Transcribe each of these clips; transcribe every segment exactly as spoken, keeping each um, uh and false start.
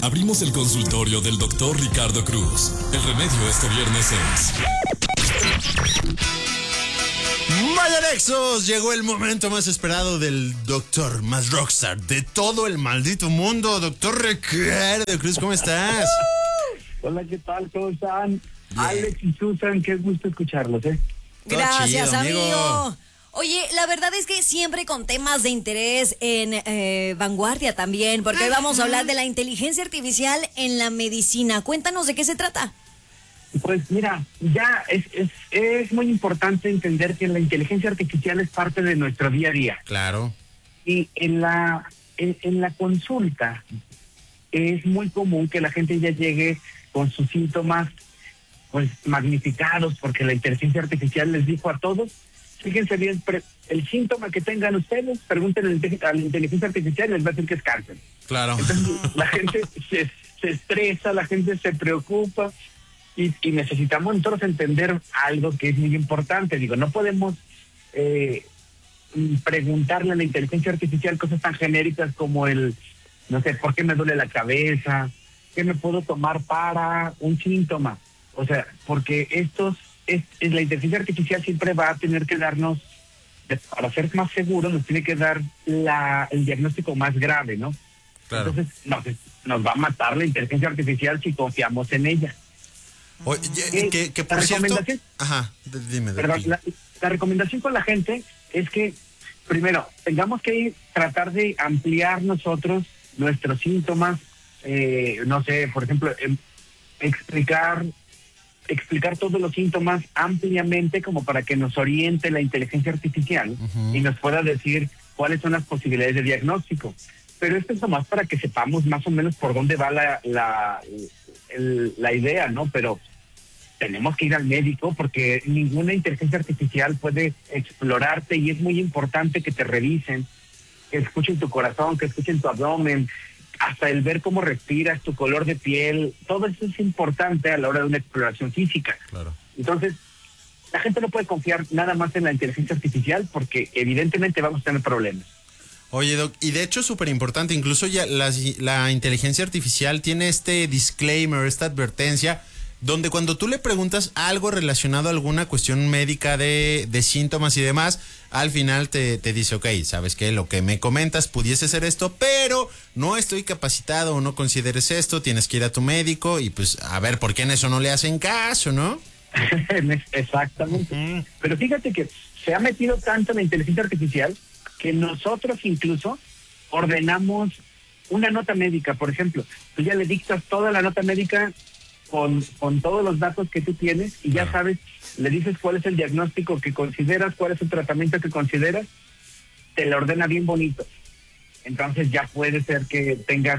abrimos el consultorio del doctor Ricardo Cruz. El remedio este viernes es... Vaya Nexos, llegó el momento más esperado del doctor más rockstar de todo el maldito mundo. Doctor Ricardo Cruz, ¿cómo estás? Hola, ¿qué tal? ¿Cómo están? Bien. Alex y Susan, qué gusto escucharlos, ¿eh? Todo Gracias, chido, amigo. amigo. Oye, la verdad es que siempre con temas de interés en eh, vanguardia también, porque hoy vamos a hablar de la inteligencia artificial en la medicina. Cuéntanos de qué se trata. Pues mira, ya es, es, es muy importante entender que la inteligencia artificial es parte de nuestro día a día. Claro. Y en la, en, en la consulta es muy común que la gente ya llegue con sus síntomas pues magnificados, porque la inteligencia artificial les dijo a todos, fíjense bien, pre- el síntoma que tengan ustedes, pregúntenle a la inteligencia artificial y les va a decir que es cáncer. Claro. Entonces la gente se, se estresa, la gente se preocupa y, y necesitamos nosotros entender algo que es muy importante. Digo, no podemos eh, preguntarle a la inteligencia artificial cosas tan genéricas como el, no sé, ¿por qué me duele la cabeza? ¿Qué me puedo tomar para un síntoma? O sea, porque estos, es, es, la inteligencia artificial siempre va a tener que darnos, para ser más seguro, nos tiene que dar la, el diagnóstico más grave, ¿no? Claro. Entonces nos, nos va a matar la inteligencia artificial si confiamos en ella. Oye, Eh, que, que por la cierto... recomendación- Ajá, dime. Perdón, dime. la, la recomendación con la gente es que, primero, tengamos que tratar de ampliar nosotros nuestros síntomas, eh, no sé, por ejemplo, em, explicar explicar todos los síntomas ampliamente como para que nos oriente la inteligencia artificial Uh-huh. y nos pueda decir cuáles son las posibilidades de diagnóstico. Pero esto es nomás para que sepamos más o menos por dónde va la, la, el- la idea, ¿no? Pero tenemos que ir al médico porque ninguna inteligencia artificial puede explorarte y es muy importante que te revisen, que escuchen tu corazón, que escuchen tu abdomen, hasta el ver cómo respiras, tu color de piel, todo eso es importante a la hora de una exploración física. Claro. Entonces, la gente no puede confiar nada más en la inteligencia artificial porque evidentemente vamos a tener problemas. Oye, Doc, y de hecho es súper importante, incluso ya la, la inteligencia artificial tiene este disclaimer, esta advertencia, donde cuando tú le preguntas algo relacionado a alguna cuestión médica de, de síntomas y demás, al final te, te dice, ok, ¿sabes qué? Lo que me comentas pudiese ser esto, pero no estoy capacitado o no consideres esto, tienes que ir a tu médico y pues a ver por qué en eso no le hacen caso, ¿no? Exactamente. Uh-huh. Pero fíjate que se ha metido tanto en la inteligencia artificial que nosotros incluso ordenamos una nota médica, por ejemplo. Tú ya le dictas toda la nota médica con, con todos los datos que tú tienes y ya Claro. sabes, le dices cuál es el diagnóstico que consideras, cuál es el tratamiento que consideras, te lo ordena bien bonito. Entonces ya puede ser que tengas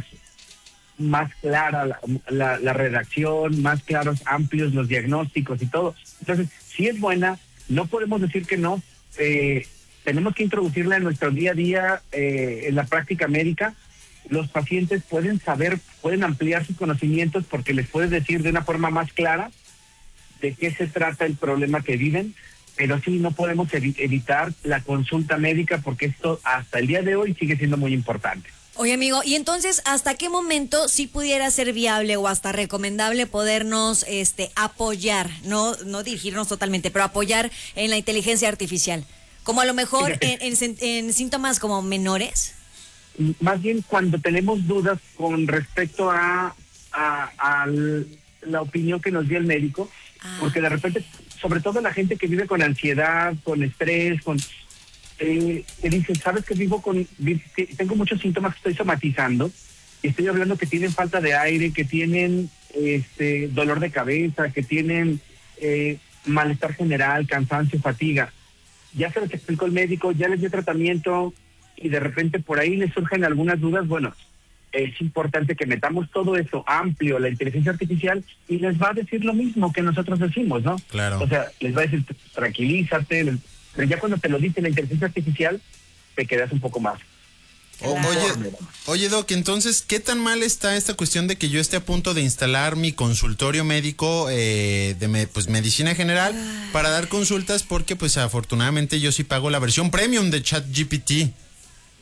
más clara la, la, la redacción, más claros, amplios los diagnósticos y todo. Entonces, sí es buena, no podemos decir que no, eh, tenemos que introducirla en nuestro día a día, eh, en la práctica médica. Los pacientes pueden saber, pueden ampliar sus conocimientos porque les puedes decir de una forma más clara de qué se trata el problema que viven, pero sí no podemos evi- evitar la consulta médica porque esto hasta el día de hoy sigue siendo muy importante. Oye, amigo, y entonces, ¿hasta qué momento sí pudiera ser viable o hasta recomendable podernos este, apoyar, no, no dirigirnos totalmente, pero apoyar en la inteligencia artificial? Como a lo mejor en, en, en síntomas como menores. Más bien cuando tenemos dudas con respecto a, a, a la opinión que nos dio el médico, Ah. porque de repente, sobre todo la gente que vive con ansiedad, con estrés, con eh, que dice, sabes que vivo con, vi- que tengo muchos síntomas que estoy somatizando, y estoy hablando que tienen falta de aire, que tienen este dolor de cabeza, que tienen eh, malestar general, cansancio, fatiga. Ya se les explicó el médico, ya les dio tratamiento y de repente por ahí les surgen algunas dudas. Bueno, es importante que metamos todo eso amplio, la inteligencia artificial, y les va a decir lo mismo que nosotros decimos, ¿no? Claro. O sea, les va a decir, tranquilízate, les- pero ya cuando te lo dice la inteligencia artificial, te quedas un poco más. O- Claro. Oye, oye, Doc, entonces, ¿qué tan mal está esta cuestión de que yo esté a punto de instalar mi consultorio médico eh, de me- pues medicina general para dar consultas? Porque pues afortunadamente yo sí pago la versión premium de ChatGPT.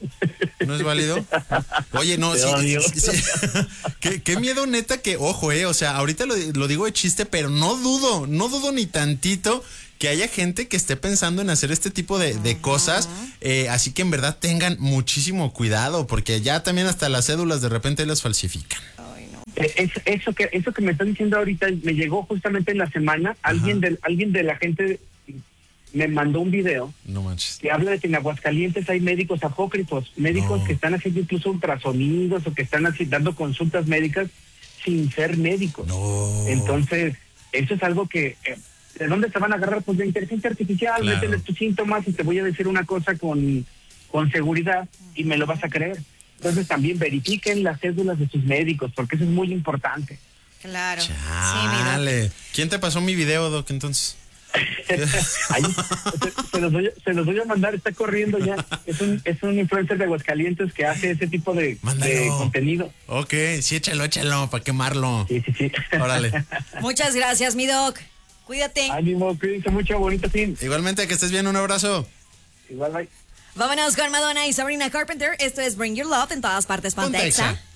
¿No es válido? Oye, no, Te sí, odio. sí, sí. ¿Qué, qué miedo neta que, ojo, eh, o sea, ahorita lo, lo digo de chiste, pero no dudo, no dudo ni tantito que haya gente que esté pensando en hacer este tipo de, de cosas, eh, así que en verdad tengan muchísimo cuidado, porque ya también hasta las cédulas de repente las falsifican. Eh, es- eso que eso que me están diciendo ahorita me llegó justamente en la semana. Alguien de, alguien de la gente me mandó un video No manches. que habla de que en Aguascalientes hay médicos apócrifos, médicos No. que están haciendo incluso ultrasonidos o que están así, dando consultas médicas sin ser médicos. No. Entonces, eso es algo que... eh, ¿de dónde se van a agarrar? Pues de inteligencia artificial, Claro. métele tus síntomas y te voy a decir una cosa con, con seguridad y me lo vas a creer. Entonces también verifiquen las cédulas de sus médicos, porque eso es muy importante. Claro. Sí, mi doc. Chale. ¿Quién te pasó mi video, Doc, entonces? Ahí, se, se los doy, se los voy a mandar, está corriendo ya. Es un, es un influencer de Aguascalientes que hace ese tipo de, Mándalo. de contenido. Ok, sí, échalo, échalo, para quemarlo. Sí, sí, sí. Órale. Muchas gracias, mi doc. Cuídate. Ánimo, cuídense mucho, bonito fin. Igualmente, que estés bien, un abrazo. Igual, bye. Vámonos con Madonna y Sabrina Carpenter. Esto es Bring Your Love en todas partes. Ponte Ponte Exa. Exa.